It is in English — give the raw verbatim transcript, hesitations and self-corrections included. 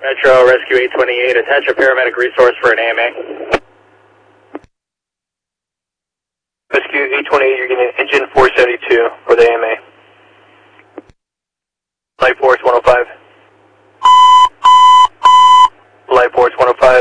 Metro Rescue eight twenty-eight, attach a paramedic resource for an A M A. Rescue eight twenty-eight, you're getting engine four seventy-two for the A M A. Light force one oh five.